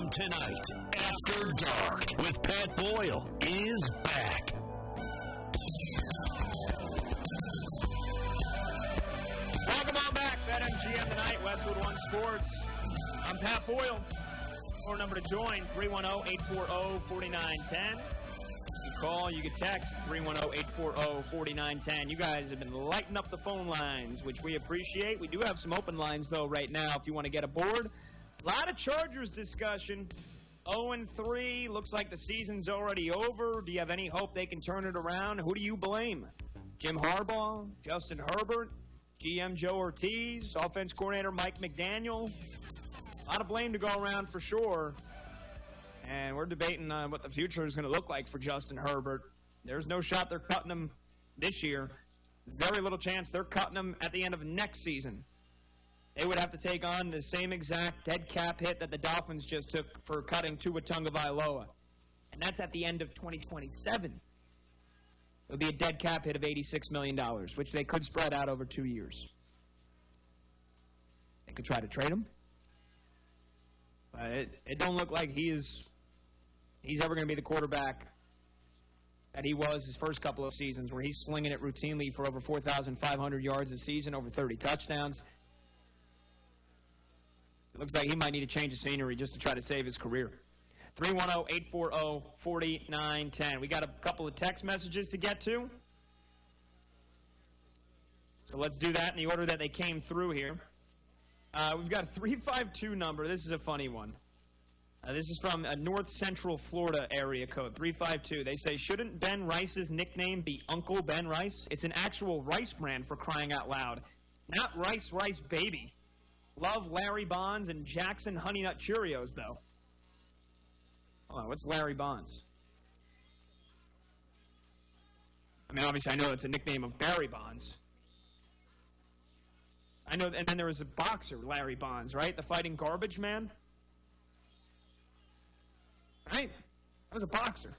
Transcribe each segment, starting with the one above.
p.m. tonight. After Dark with Pat Boyle is back. Welcome on back. BetMGM tonight, Westwood One Sports. I'm Pat Boyle. Our number to join, 310-840-4910. You call, you can text, 310-840-4910. You guys have been lighting up the phone lines, which we appreciate. We do have some open lines, though, right now, if you want to get aboard. A lot of Chargers discussion. 0-3, looks like the season's already over. Do you have any hope they can turn it around? Who do you blame? Jim Harbaugh, Justin Herbert, GM Joe Ortiz, offense coordinator Mike McDaniel. A lot of blame to go around for sure. And we're debating on what the future is going to look like for Justin Herbert. There's no shot they're cutting him this year. Very little chance they're cutting him at the end of next season. They would have to take on the same exact dead cap hit that the Dolphins just took for cutting Tua Tagovailoa. And that's at the end of 2027. It would be a dead cap hit of $86 million, which they could spread out over 2 years. They could try to trade him. But it don't look like he's ever going to be the quarterback that he was his first couple of seasons, where he's slinging it routinely for over 4,500 yards a season, over 30 touchdowns. It looks like he might need a change of scenery just to try to save his career. 310-840-4910. We got a couple of text messages to get to. So let's do that in the order that they came through here. We've got a 352 number. This is a funny one. This is from a North Central Florida area code, 352. They say, shouldn't Ben Rice's nickname be Uncle Ben Rice? It's an actual rice brand, for crying out loud. Not Rice Baby. Love Larry Bonds and Jackson Honey Nut Cheerios, though. Hold on, what's Larry Bonds? I mean, obviously I know it's a nickname of Barry Bonds. I know, and then there was a boxer, Larry Bonds, right? The Fighting Garbage Man? Right? That was a boxer.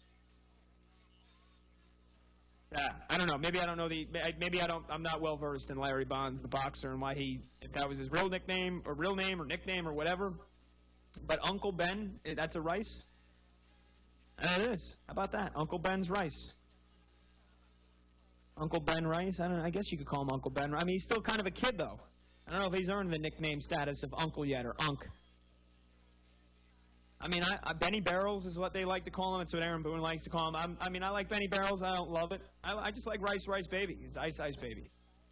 Yeah, I don't know. Maybe I don't know I'm not well versed in Larry Bonds, the boxer, and why if that was his real nickname or nickname or whatever. But Uncle Ben, that's a rice? It is. How about that? Uncle Ben's Rice. Uncle Ben Rice? I guess you could call him Uncle Ben. I mean, he's still kind of a kid, though. I don't know if he's earned the nickname status of Uncle yet, or Unk. I mean, Benny Barrels is what they like to call him. It's what Aaron Boone likes to call him. I like Benny Barrels. I don't love it. I just like Rice Baby. He's Ice Baby.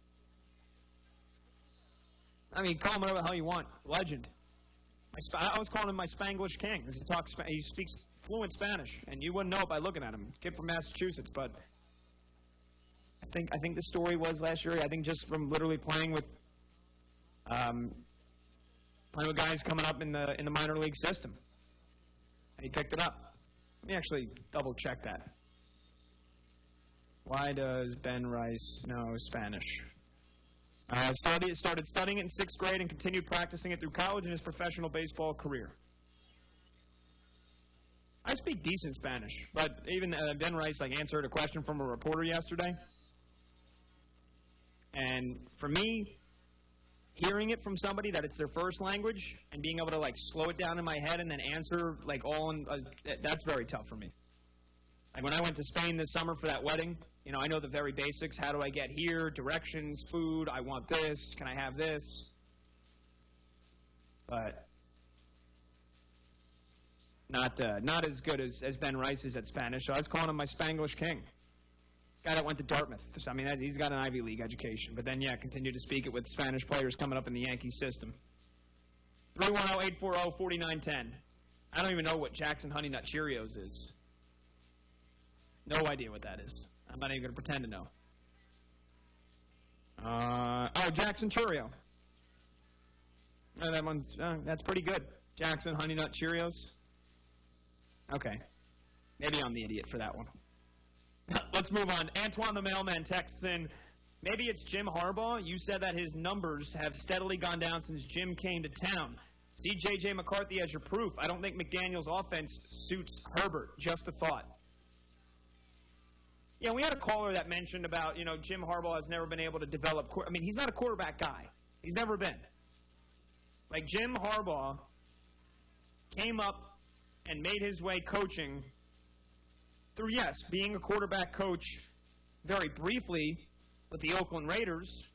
I mean, call him whatever the hell you want. Legend. I was calling him my Spanglish King. He speaks fluent Spanish, and you wouldn't know it by looking at him. Kid from Massachusetts, but I think the story was last year. I think just from literally playing with guys coming up in the minor league system, and he picked it up. Let me actually double check that. Why does Ben Rice know Spanish? Started studying it in 6th grade and continued practicing it through college and his professional baseball career. I speak decent Spanish, but even Ben Rice answered a question from a reporter yesterday. And for me, hearing it from somebody that it's their first language and being able to slow it down in my head and then answer that's very tough for me. When I went to Spain this summer for that wedding, I know the very basics. How do I get here? Directions, food. I want this. Can I have this? But not as good as Ben Rice is at Spanish. So I was calling him my Spanglish King. Guy that went to Dartmouth. So, I mean, he's got an Ivy League education. But then, continued to speak it with Spanish players coming up in the Yankee system. 310-840-4910. I don't even know what Jackson Honey Nut Cheerios is. No idea what that is. I'm not even going to pretend to know. Jackson Cheerio. That's pretty good. Jackson Honey Nut Cheerios. Okay. Maybe I'm the idiot for that one. Let's move on. Antoine the Mailman texts in, maybe it's Jim Harbaugh. You said that his numbers have steadily gone down since Jim came to town. See J.J. McCarthy as your proof. I don't think McDaniel's offense suits Herbert. Just a thought. Yeah, we had a caller that mentioned about, Jim Harbaugh has never been able to develop. He's not a quarterback guy. He's never been. Jim Harbaugh came up and made his way coaching through, yes, being a quarterback coach very briefly with the Oakland Raiders,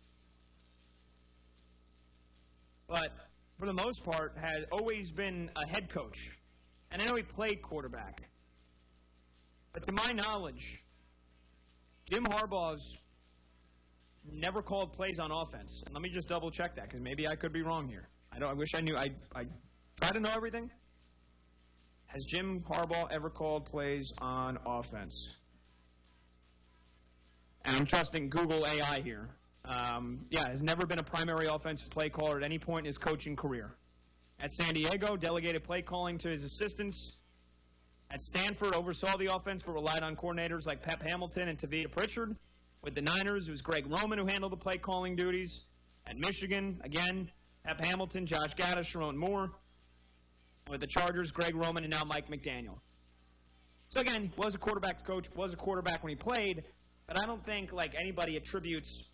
but for the most part has always been a head coach. And I know he played quarterback. But to my knowledge, Jim Harbaugh's never called plays on offense. And let me just double check that, because maybe I could be wrong here. I wish I knew. I try to know everything. Has Jim Harbaugh ever called plays on offense? And I'm trusting Google AI here. Has never been a primary offensive play caller at any point in his coaching career. At San Diego, delegated play calling to his assistants. At Stanford, oversaw the offense but relied on coordinators like Pep Hamilton and Tavita Pritchard. With the Niners, it was Greg Roman who handled the play calling duties. At Michigan, again, Pep Hamilton, Josh Gattis, Sharon Moore. And with the Chargers, Greg Roman and now Mike McDaniel. So again, he was a quarterback coach, was a quarterback when he played, but I don't think anybody attributes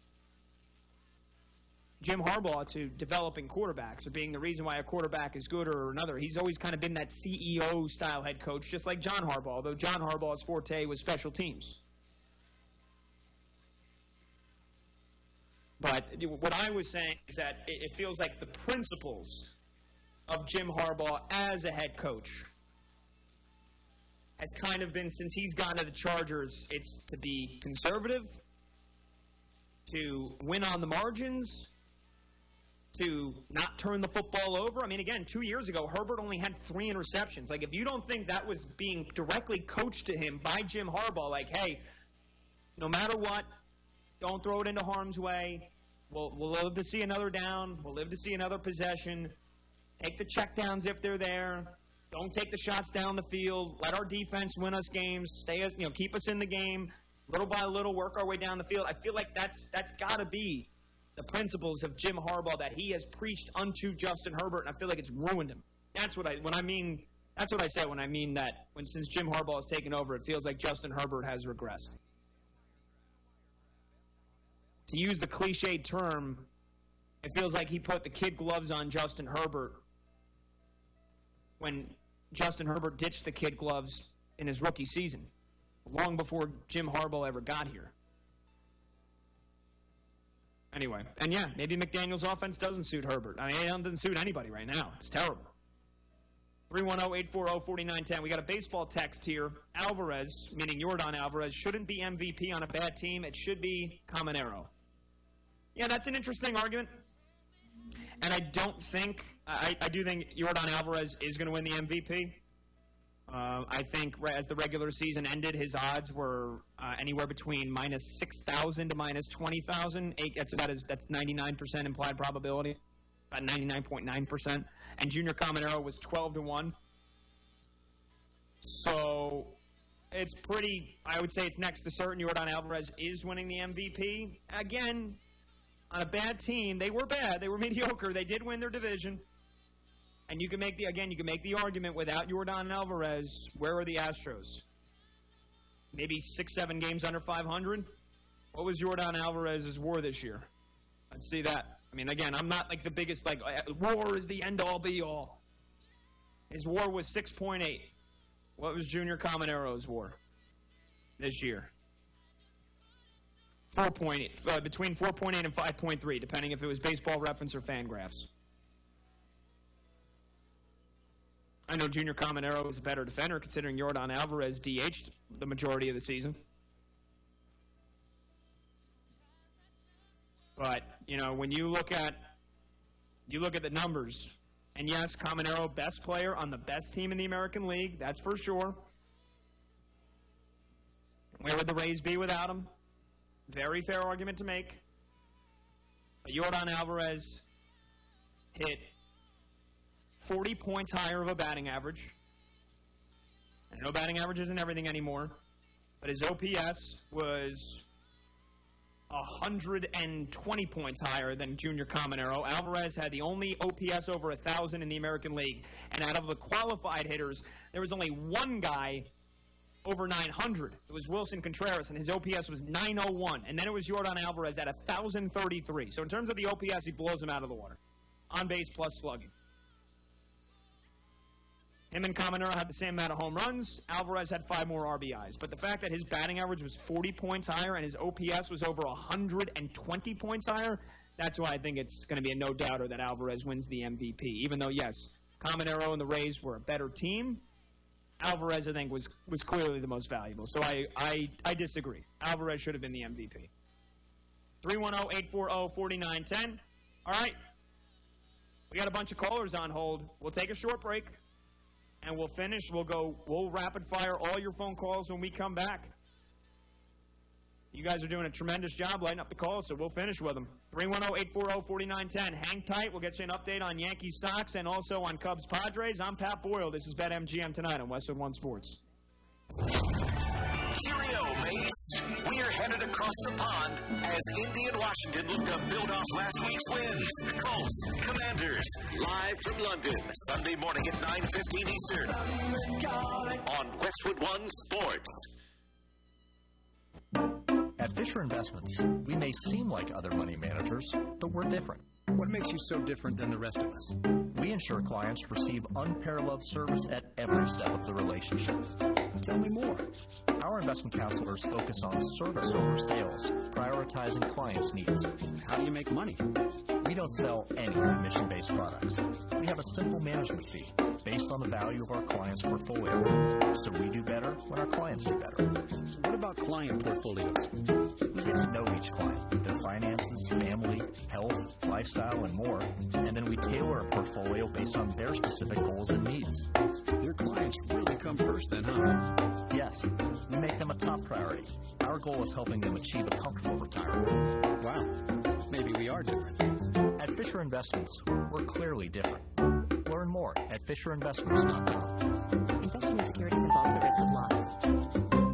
Jim Harbaugh to developing quarterbacks or being the reason why a quarterback is good or another. He's always kind of been that CEO-style head coach, just like John Harbaugh, although John Harbaugh's forte was special teams. But what I was saying is that it feels like the principles of Jim Harbaugh as a head coach has kind of been, since he's gotten to the Chargers, it's to be conservative, to win on the margins, to not turn the football over. I mean, again, 2 years ago, Herbert only had 3 interceptions. If you don't think that was being directly coached to him by Jim Harbaugh, hey, no matter what, don't throw it into harm's way. We'll live to see another down. We'll live to see another possession. Take the checkdowns if they're there. Don't take the shots down the field. Let our defense win us games. Keep us in the game. Little by little, work our way down the field. I feel like that's got to be the principles of Jim Harbaugh that he has preached unto Justin Herbert, and I feel like it's ruined him. That's what I say when I mean that since Jim Harbaugh has taken over, it feels like Justin Herbert has regressed. To use the cliched term, it feels like he put the kid gloves on Justin Herbert when Justin Herbert ditched the kid gloves in his rookie season, long before Jim Harbaugh ever got here. Anyway, and yeah, maybe McDaniel's offense doesn't suit Herbert. I mean, it doesn't suit anybody right now. It's terrible. 310-840-4910. We got a baseball text here. Alvarez, meaning Yordan Alvarez, shouldn't be MVP on a bad team. It should be Caminero. Yeah, that's an interesting argument. And I do think Yordan Alvarez is going to win the MVP. I think as the regular season ended, his odds were anywhere between minus 6,000 to minus 20,000. That's 99% implied probability, about 99.9%. And Junior Caminero was 12-1. So it's I would say it's next to certain Yordan Alvarez is winning the MVP. Again, on a bad team, they were bad. They were mediocre. They did win their division. And you can make the argument without Yordan Alvarez, where are the Astros? Maybe 6-7 games under 500? What was Yordan Alvarez's WAR this year? Let's see that. I mean, again, I'm not the biggest, WAR is the end-all, be-all. His WAR was 6.8. What was Junior Caminero's WAR this year? 4.8, between 4.8 and 5.3, depending if it was Baseball Reference or Fangraphs. I know Junior Caminero was a better defender, considering Yordan Alvarez DH'd the majority of the season. But, when you look at the numbers, and yes, Caminero, best player on the best team in the American League, that's for sure. Where would the Rays be without him? Very fair argument to make. But Yordan Alvarez hit 40 points higher of a batting average. I know batting average isn't everything anymore, but his OPS was 120 points higher than Junior Caminero. Alvarez had the only OPS over 1,000 in the American League, and out of the qualified hitters, there was only one guy over 900. It was Wilson Contreras, and his OPS was 901, and then it was Yordan Alvarez at 1,033. So in terms of the OPS, he blows him out of the water. On base plus slugging. Him and Caminero had the same amount of home runs. Alvarez had 5 more RBIs. But the fact that his batting average was 40 points higher and his OPS was over 120 points higher, that's why I think it's going to be a no-doubter that Alvarez wins the MVP. Even though, yes, Caminero and the Rays were a better team, Alvarez, I think, was clearly the most valuable. So I disagree. Alvarez should have been the MVP. 310-840-4910. All right. We got a bunch of callers on hold. We'll take a short break, and we'll finish. We'll rapid fire all your phone calls when we come back. You guys are doing a tremendous job lighting up the calls, so we'll finish with them. 310-840-4910. Hang tight. We'll get you an update on Yankees Sox and also on Cubs Padres. I'm Pat Boyle. This is BetMGM tonight on Westwood One Sports. Cheerio, mates. We're headed across the pond as Indy and Washington look to build off last week's wins. Colts, Commanders, live from London, Sunday morning at 9:15 Eastern on Westwood One Sports. At Fisher Investments, we may seem like other money managers, but we're different. What makes you so different than the rest of us? We ensure clients receive unparalleled service at every step of the relationship. Tell me more. Our investment counselors focus on service over sales, prioritizing clients' needs. How do you make money? We don't sell any commission-based products. We have a simple management fee based on the value of our client's portfolio. So we do better when our clients do better. What about client portfolios? We get to know each client, their finances, family, health, lifestyle, and more, and then we tailor a portfolio based on their specific goals and needs. Your clients really come first then, huh? Yes, we make them a top priority. Our goal is helping them achieve a comfortable retirement. Wow, maybe we are different. At Fisher Investments, we're clearly different. Learn more at FisherInvestments.com. Investing in securities involves the risk of loss.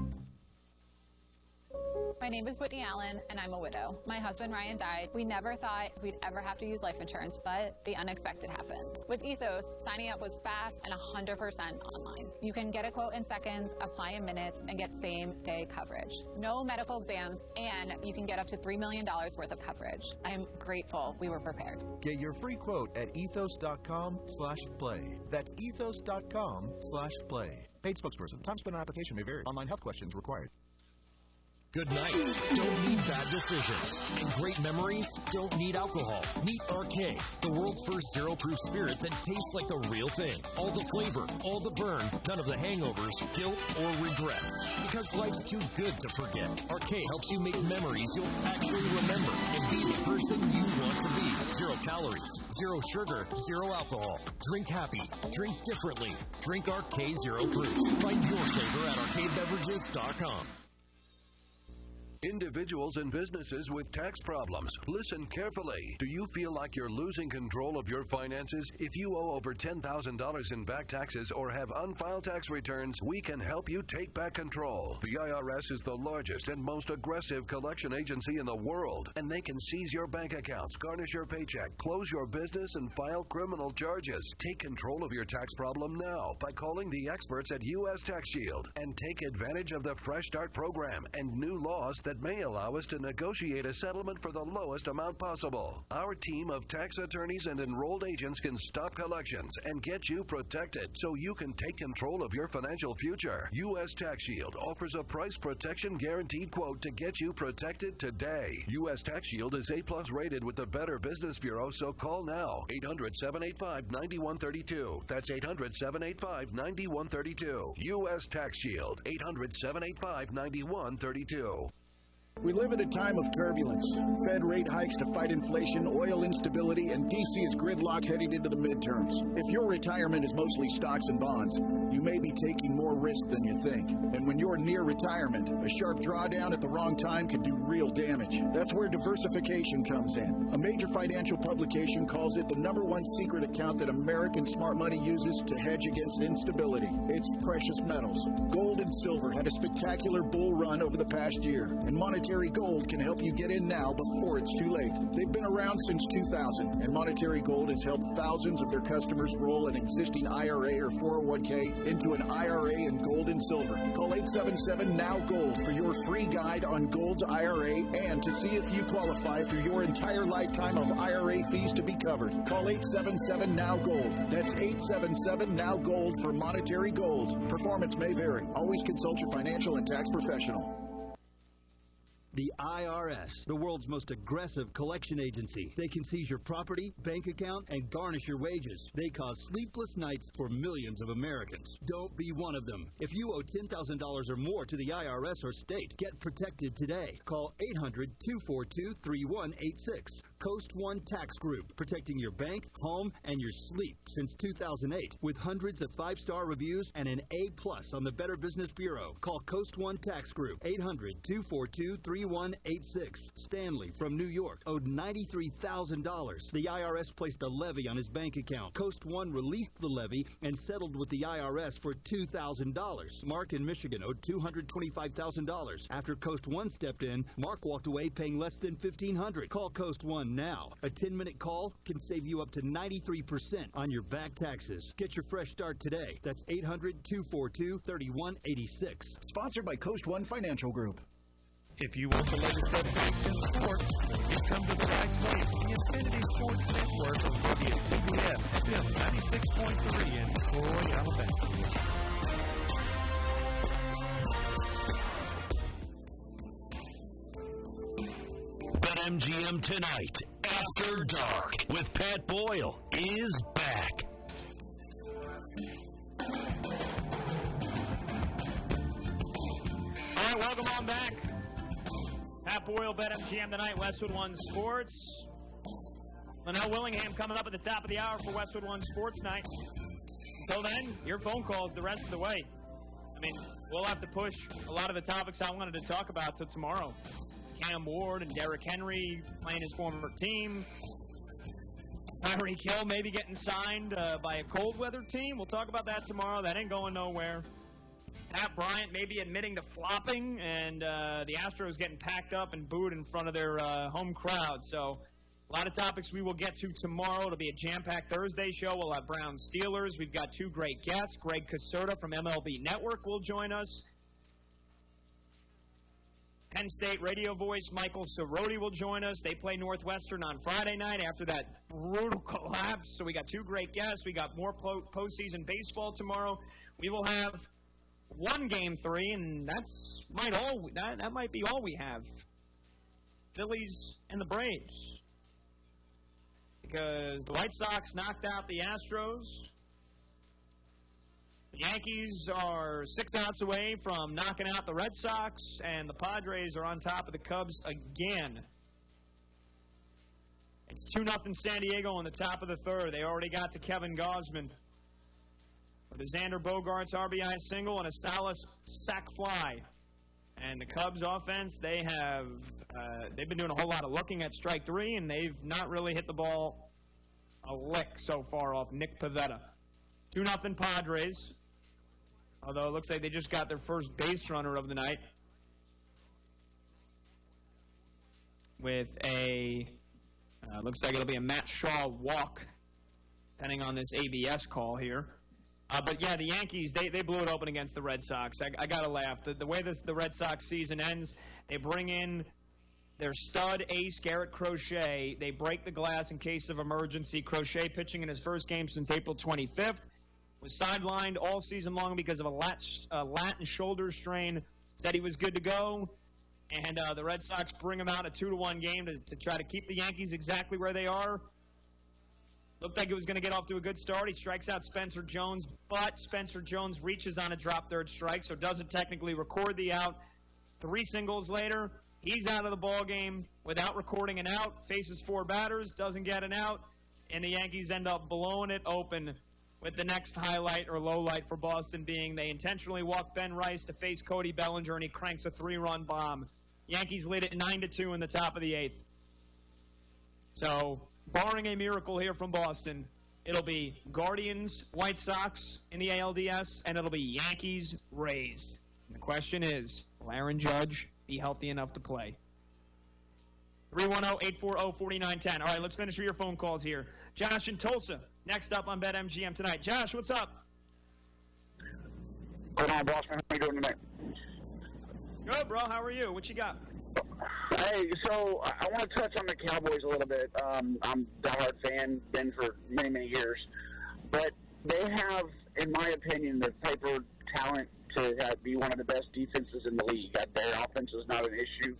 My name is Whitney Allen, and I'm a widow. My husband, Ryan, died. We never thought we'd ever have to use life insurance, but the unexpected happened. With Ethos, signing up was fast and 100% online. You can get a quote in seconds, apply in minutes, and get same-day coverage. No medical exams, and you can get up to $3 million worth of coverage. I am grateful we were prepared. Get your free quote at ethos.com/play. That's ethos.com/play. Paid spokesperson. Time spent on application may vary. Online health questions required. Good nights don't need bad decisions, and great memories don't need alcohol. Meet RK, the world's first zero-proof spirit that tastes like the real thing. All the flavor, all the burn, none of the hangovers, guilt, or regrets. Because life's too good to forget. RK helps you make memories you'll actually remember and be the person you want to be. 0 calories, 0 sugar, 0 alcohol. Drink happy, drink differently. Drink RK Zero Proof. Find your flavor at arcadebeverages.com. Individuals and businesses with tax problems, listen carefully. Do you feel like you're losing control of your finances? If you owe over $10,000 in back taxes or have unfiled tax returns, we can help you take back control. The IRS is the largest and most aggressive collection agency in the world, and they can seize your bank accounts, garnish your paycheck, close your business, and file criminal charges. Take control of your tax problem now by calling the experts at U.S. Tax Shield and take advantage of the Fresh Start program and new laws that may allow us to negotiate a settlement for the lowest amount possible. Our team of tax attorneys and enrolled agents can stop collections and get you protected so you can take control of your financial future. U.S. Tax Shield offers a price protection guaranteed quote to get you protected today. U.S. Tax Shield is A+ rated with the Better Business Bureau, so call now. 800-785-9132. That's 800-785-9132. U.S. Tax Shield. 800-785-9132. We live at a time of turbulence. Fed rate hikes to fight inflation, oil instability, and D.C. is gridlocked heading into the midterms. If your retirement is mostly stocks and bonds, you may be taking more risk than you think. And when you're near retirement, a sharp drawdown at the wrong time can do real damage. That's where diversification comes in. A major financial publication calls it the #1 secret account that American smart money uses to hedge against instability. It's precious metals. Gold and silver had a spectacular bull run over the past year, and monetary Monetary Gold can help you get in now before it's too late. They've been around since 2000, and Monetary Gold has helped thousands of their customers roll an existing IRA or 401k into an IRA in gold and silver. Call 877-NOW-GOLD for your free guide on Gold's IRA and to see if you qualify for your entire lifetime of IRA fees to be covered. Call 877-NOW-GOLD. That's 877-NOW-GOLD for Monetary Gold. Performance may vary. Always consult your financial and tax professional. The IRS, the world's most aggressive collection agency. They can seize your property, bank account, and garnish your wages. They cause sleepless nights for millions of Americans. Don't be one of them. If you owe $10,000 or more to the IRS or state, get protected today. Call 800-242-3186. Coast One Tax Group, protecting your bank, home, and your sleep since 2008. With hundreds of 5-star reviews and an A+ on the Better Business Bureau. Call Coast One Tax Group, 800-242-3186. Stanley from New York owed $93,000. The IRS placed a levy on his bank account. Coast One released the levy and settled with the IRS for $2,000. Mark in Michigan owed $225,000. After Coast One stepped in, Mark walked away paying less than $1,500. Call Coast One now. A 10-minute call can save you up to 93% on your back taxes. Get your fresh start today. That's 800-242-3186. Sponsored by Coast One Financial Group. If you want the latest updates in sports, you've come to the right place. The Infinity Sports Network of WTBF FM 96.3 in Troy, Alabama. BetMGM tonight, After Dark, with Pat Boyle, is back. All right, welcome on back. Pat Boyle, BetMGM tonight, Westwood One Sports. Linnell Willingham coming up at the top of the hour for Westwood One Sports Night. Until then, your phone calls the rest of the way. I mean, we'll have to push a lot of the topics I wanted to talk about till tomorrow. Cam Ward and Derrick Henry playing his former team. Tyreek Hill maybe getting signed by a cold weather team. We'll talk about that tomorrow. That ain't going nowhere. Pat Bryant maybe admitting to flopping, and the Astros getting packed up and booed in front of their home crowd. So a lot of topics we will get to tomorrow. It'll be a jam-packed Thursday show. We'll have Browns Steelers. We've got two great guests. Greg Caserta from MLB Network will join us. Penn State radio voice Michael Cerroti will join us. They play Northwestern on Friday night after that brutal collapse. So we got two great guests. We got more postseason baseball tomorrow. We will have one Game 3, and that might be all we have. Phillies and the Braves. Because the White Sox knocked out the Astros. The Yankees are 6 outs away from knocking out the Red Sox, and the Padres are on top of the Cubs again. It's 2-0 San Diego on the top of the third. They already got to Kevin Gausman with a Xander Bogaerts RBI single and a Salas sac fly. And the Cubs offense, they've been doing a whole lot of looking at strike three, and they've not really hit the ball a lick so far off Nick Pivetta. 2-0 Padres, although it looks like they just got their first base runner of the night with looks like it'll be a Matt Shaw walk, depending on this ABS call here. But, yeah, the Yankees, they blew it open against the Red Sox. I got to laugh. The way the Red Sox season ends, they bring in their stud ace, Garrett Crochet. They break the glass in case of emergency. Crochet pitching in his first game since April 25th. Was sidelined all season long because of a lat and shoulder strain. Said he was good to go. And the Red Sox bring him out a 2-1 game to try to keep the Yankees exactly where they are. Looked like it was going to get off to a good start. He strikes out Spencer Jones, but Spencer Jones reaches on a drop third strike, so doesn't technically record the out. 3 singles later, he's out of the ball game without recording an out. Faces 4 batters, doesn't get an out, and the Yankees end up blowing it open with the next highlight or low light for Boston being they intentionally walk Ben Rice to face Cody Bellinger, and he cranks a 3-run bomb. Yankees lead it 9-2 in the top of the 8th. So, barring a miracle here from Boston, it'll be Guardians, White Sox in the ALDS, and it'll be Yankees, Rays. And the question is, will Aaron Judge be healthy enough to play. 310-840-4910. All right, let's finish with your phone calls here. Josh in Tulsa, next up on BetMGM tonight. Josh, what's up? Hold on, boss man. How you doing tonight? Good, bro. How are you? What you got? Hey, so I want to touch on the Cowboys a little bit. I'm a diehard fan, been for many, many years. But they have, in my opinion, the paper talent to be one of the best defenses in the league. Their offense is not an issue.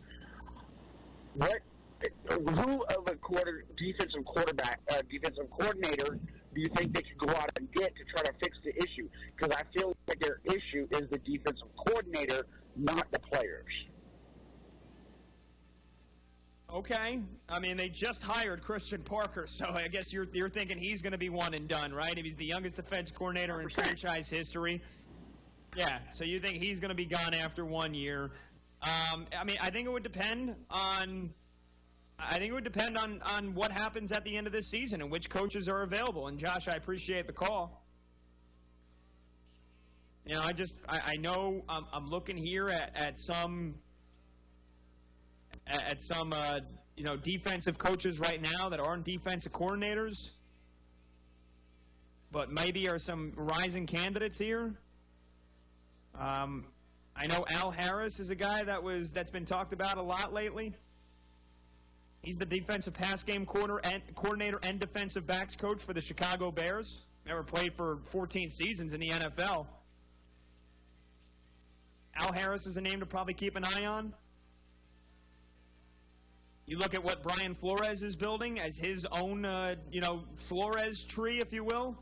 Who of a defensive coordinator do you think they could go out and get to try to fix the issue? Because I feel like their issue is the defensive coordinator, not the players. Okay. I mean, they just hired Christian Parker, so I guess you're thinking he's going to be one and done, right? If he's the youngest defense coordinator in franchise history. Yeah, so you think he's going to be gone after 1 year. I mean, I think it would depend on what happens at the end of this season and which coaches are available. And Josh, I appreciate the call. You know, I know I'm looking here at some defensive coaches right now that aren't defensive coordinators, but maybe are some rising candidates here. I know Al Harris is a guy that's been talked about a lot lately. He's the defensive pass game coordinator and defensive backs coach for the Chicago Bears. Never played for 14 seasons in the NFL. Al Harris is a name to probably keep an eye on. You look at what Brian Flores is building as his own, Flores tree, if you will.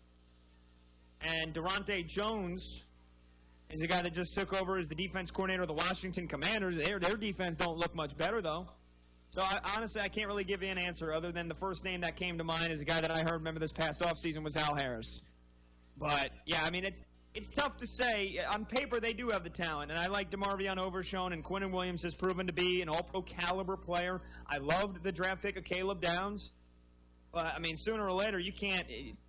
And Durante Jones is a guy that just took over as the defense coordinator of the Washington Commanders. Their defense don't look much better, though. So, honestly, I can't really give you an answer other than the first name that came to mind is a guy that I heard, remember, this past offseason was Al Harris. But, yeah, I mean, it's tough to say. On paper, they do have the talent, and I like DeMarvion Overshown, and Quinnen Williams has proven to be an all-pro caliber player. I loved the draft pick of Caleb Downs. But, I mean, sooner or later, you can't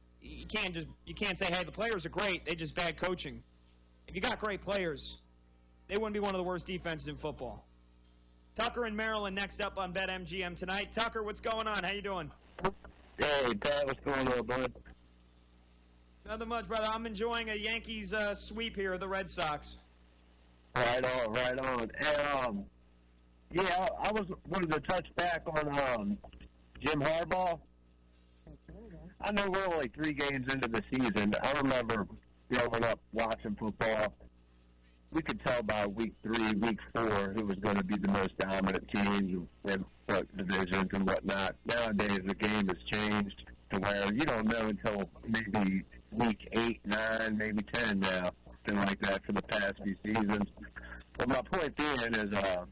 say, hey, the players are great. They're just bad coaching. If you got great players, they wouldn't be one of the worst defenses in football. Tucker in Maryland next up on BetMGM tonight. Tucker, what's going on? How you doing? Hey, Pat, what's going on, bud? Nothing much, brother. I'm enjoying a Yankees sweep here of the Red Sox. Right on. And, I wanted to touch back on Jim Harbaugh. I know we're only 3 games into the season. I remember growing up watching football. We could tell by week 3, week 4 who was going to be the most dominant teams in divisions and whatnot. Nowadays, the game has changed to where you don't know until maybe week 8, 9, maybe 10 now, something like that for the past few seasons. But my point being is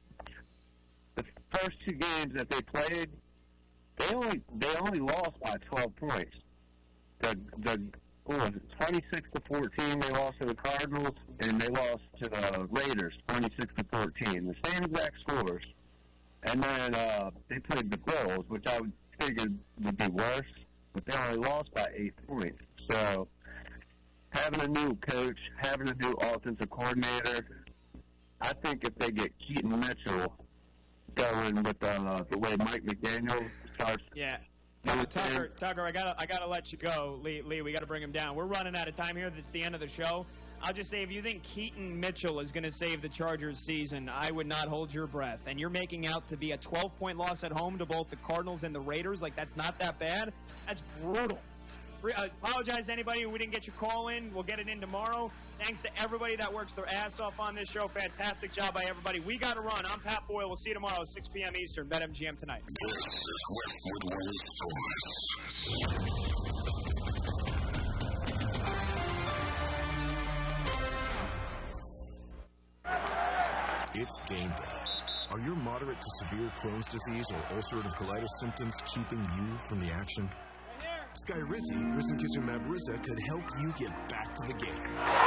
the first 2 games that they played, they only lost by 12 points. What was it, 26-14, they lost to the Cardinals, and they lost to the Raiders, 26-14. The same exact scores. And then they played the Bills, which I would figure would be worse, but they only lost by 8 points. So having a new coach, having a new offensive coordinator, I think if they get Keaton Mitchell going with the way Mike McDaniel starts. Yeah. Tucker, I gotta let you go. Lee, we gotta bring him down. We're running out of time here. That's the end of the show. I'll just say, if you think Keaton Mitchell is going to save the Chargers' season, I would not hold your breath. And you're making out to be a 12-point loss at home to both the Cardinals and the Raiders. Like, that's not that bad. That's brutal. I apologize to anybody who we didn't get your call in. We'll get it in tomorrow. Thanks to everybody that works their ass off on this show. Fantastic job by everybody. We got to run. I'm Pat Boyle. We'll see you tomorrow at 6 p.m. Eastern. BetMGM tonight. It's game day. Are your moderate to severe Crohn's disease or ulcerative colitis symptoms keeping you from the action? Skyrizi, risankizumab Riza, could help you get back to the game.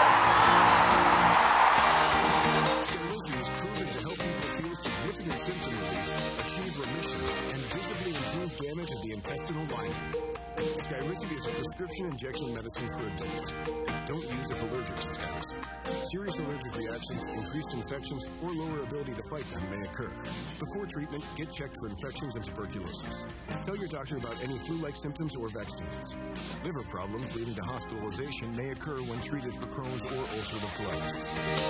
Skyrizi is proven to help people feel significant symptom relief, achieve remission, and visibly improve damage of the intestinal lining. Skyrizi is a prescription injection medicine for adults. Don't use if allergic to Skyrizi. Serious allergic reactions, increased infections, or lower ability to fight them may occur. Before treatment, get checked for infections and tuberculosis. Tell your doctor about any flu-like symptoms or vaccines. Liver problems leading to hospitalization may occur when treated for Crohn's or ulcerative colitis.